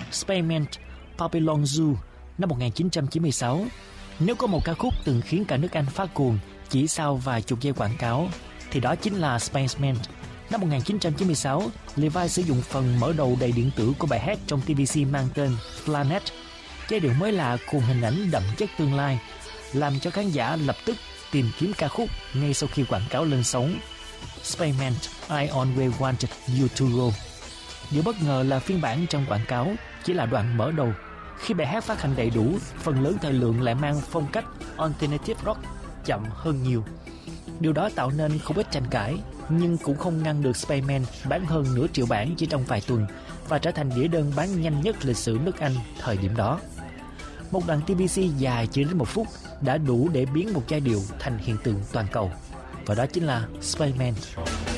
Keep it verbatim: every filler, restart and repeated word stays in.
Spaceman Babylon Zoo năm một nghìn chín trăm chín mươi sáu. Nếu có một ca khúc từng khiến cả nước Anh phát cuồng chỉ sau vài chục giây quảng cáo thì đó chính là Spaceman. Năm một nghìn chín trăm chín mươi sáu, Levi sử dụng phần mở đầu đầy điện tử của bài hát trong tê vê xê mang tên Planet. Giai điệu mới lạ cùng hình ảnh đậm chất tương lai làm cho khán giả lập tức tìm kiếm ca khúc ngay sau khi quảng cáo lên sóng. Spaceman, I always wanted you to go. Điều bất ngờ là phiên bản trong quảng cáo chỉ là đoạn mở đầu. Khi bài hát phát hành đầy đủ, phần lớn thời lượng lại mang phong cách alternative rock chậm hơn nhiều. Điều đó tạo nên không ít tranh cãi, nhưng cũng không ngăn được Spaceman bán hơn nửa triệu bản chỉ trong vài tuần và trở thành đĩa đơn bán nhanh nhất lịch sử nước Anh thời điểm đó. Một đoạn tê vê xê dài chỉ đến một phút đã đủ để biến một giai điệu thành hiện tượng toàn cầu, và đó chính là Spaceman.